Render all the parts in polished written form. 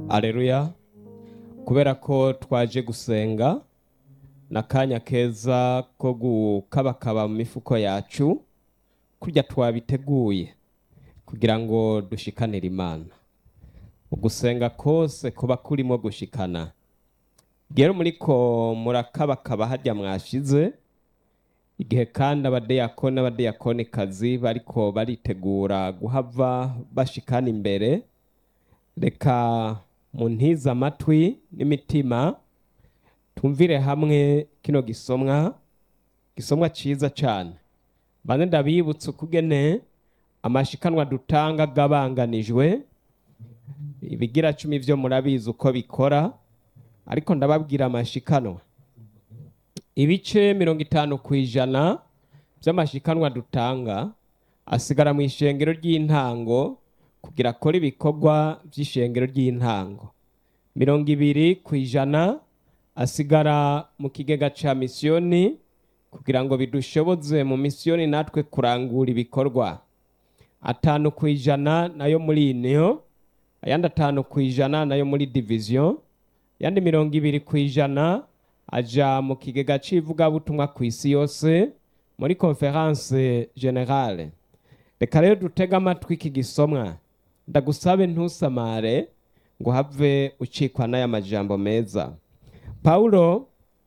Aleluya. Kubera ko twaje gusenga n'akanya keza ko gukabakaba mu mifuko yacu kurya twabiteguye kugira ngo dushikanire Imana. Ugusenga kose kuba kurimo gushikana. Gero muriko murakabakaba harya mwashize igihe kandi abadeyakoni n'abadeyakonikazi bariko baritegura guhava bashikana imbere, reka muntize amatwi n'imitima tumvire hamwe kino gisomwa ciza cane. Bane ndabibutsa ukugene amashikanwa dutanga gabanganijwe, ibigira 10 vyo murabizi uko bikora, ariko ndababwira amashikanwa ibice 50% vy'amashikanwa dutanga asigara mu ishengero ry'intango kugira akora ibikorwa vy'ishengero ry'intango. 20% asigara mu kigega ca misiyoni kugira ngo bidushoboze mu misiyoni natwe kurangura ibikorwa. 5% nayo muri ineo, ayandi 5% nayo muri division, yandi 20% aja mu kigega c'ivugabutumwa kw'isi yose muri conference generale. Reka rero dutega amatwi iki gisomwa, ndagusabe ntusamare ngo have ucikwa n'aya majambo meza. Paulo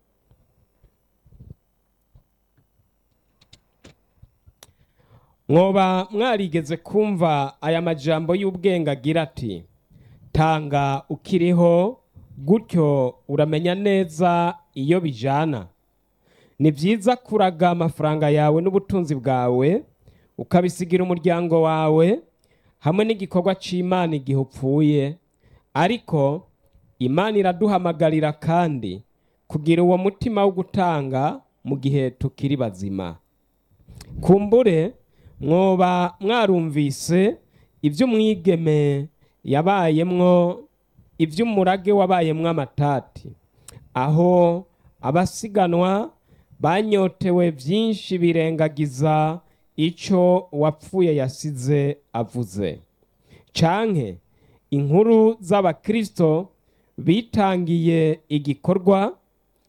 mwoba mwarigeze kumva aya majambo y'ubwenge agira ati tanga ukiriho gutyo uramenya neza iyo bijana. Ni vyiza kuraga amafaranga yawe n'ubutunzi bwawe ukabisigira umuryango wawe hamwe n'igikorwa c'Imana igihe upfuye, ariko Imana iraduhamagarira kandi kugira uwo mutima wo gutanga mu gihe tukiri bazima. Kumbure mwoba mwarumvise ivy'umwigeme yabayemwo, ivy'umurage wabayemwo amatati, aho abasiganwa banyotewe vyinshi birengagiza ico uwapfuye yasize avuze. Canke inkuru z'abakristo bitangiye igikorwa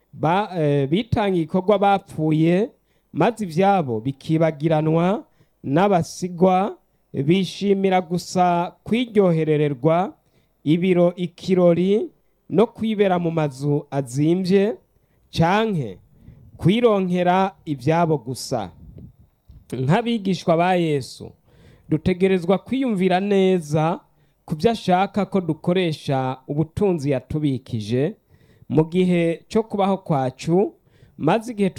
bapfuye maze ivyabo bikibagiranwa n'abasigwa, bishimira gusa kwiryoherererwa ikirori no kwibera mu mazu azimvye canke kwironkera ivyabo gusa. Nk'abigishwa ba Yesu dutegerezwa kwiyumvira neza kuvyo ashaka ko dukoresha ubutunzi yatubikije mu gihe cyo kubaho kwacu, maze igihe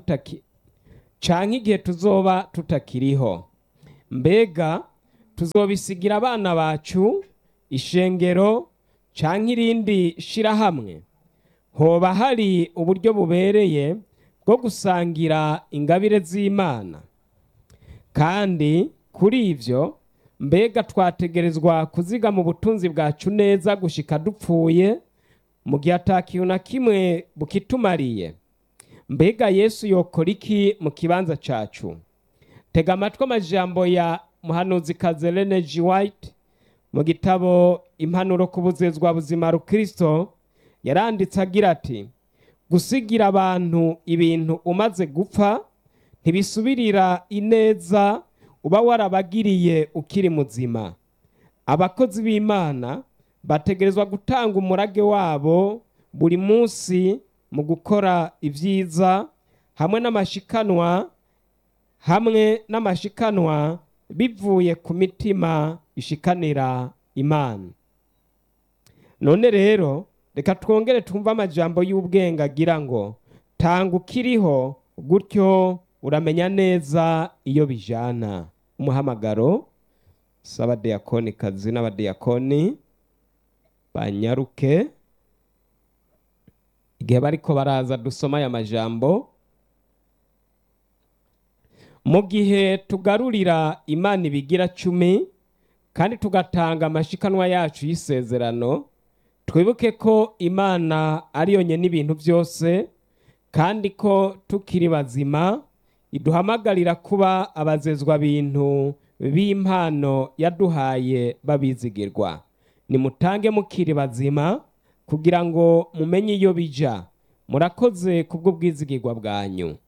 tuzoba tutakiriho. Mbega tuzobisigira abana bacu, ishengero canke irindi shirahamwe? Hoba hari uburyo bubereye bwo gusangira ingabire z'Imana? Kandi kuri ivyo mbega twategerezwa kuziga mu butunzi bwacu neza gushika dupfuye mu gihe atakintu na kimwe bukitumariye? Mbega Yesu yokora iki mu kibanza cacu? Tega amatwi amajambo ya muhanuzikazi Ellen G. White mu gitabo Impanuro ku buzezwa buzima rukristo, yaranditse agira ati gusigira abantu ibintu umaze gupfa ntibisubirira ineza uba warabagiriye ukiri muzima. Abakozi b'Imana bategerezwa gutanga umurage wabo buri munsi mu gukora ivyiza hamwe n'amashikanwa bivuye ku mitima ishikanira Imana. None rero reka twongere twumva amajambo y'ubwenge agira ngo tanga ukiriho gutyo uramenya neza iyo bijana. Umuhamagaro s'abadeyakonikazi n'abadeyakoni banyaruke igihe bariko baraza dusoma aya majambo. Mu gihe tugarurira Imana ibigira 10 kandi tugatanga amashikanwa yacu y'isezerano, twibuke ko Imana ari yonyene ibintu byose kandi ko tukiri bazima iduhamagarira kuba abazezwa bintu b'impano yaduhaye babizigirwa. nimutange mukiri bazima kugira ngo mumenye iyo bija. Murakoze kubw'ubwizigirwa bwanyu.